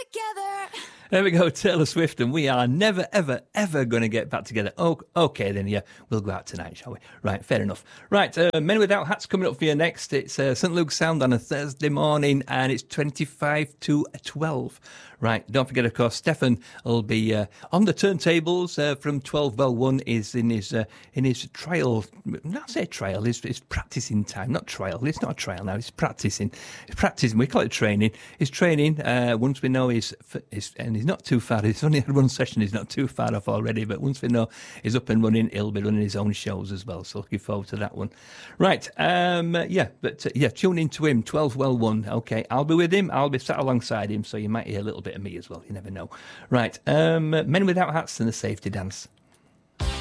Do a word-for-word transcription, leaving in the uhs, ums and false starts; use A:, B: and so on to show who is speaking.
A: together.
B: There we go, Taylor Swift, and we are never, ever, ever going to get back together. Oh, okay, then, yeah, we'll go out tonight, shall we? Right, fair enough. Right, uh, Men Without Hats coming up for you next. It's uh, Saint Luke's Sound on a Thursday morning, and it's twenty-five to twelve. Right, don't forget, of course, Stefan will be uh, on the turntables uh, from twelve. Well, one is in his uh, in his trial, not say trial, it's, it's practicing time, not trial. It's not a trial now, it's practicing. It's practicing, we call it training. It's training, uh, once we know he's, he's, and he's not too far, he's only had one session, he's not too far off already, but once we know he's up and running, he'll be running his own shows as well, so looking forward to that one. Right, um, yeah, but uh, yeah, tune in to him, twelve well one, okay, I'll be with him, I'll be sat alongside him, so you might hear a little bit of me as well, you never know. Right, um, Men Without Hats and the Safety Dance.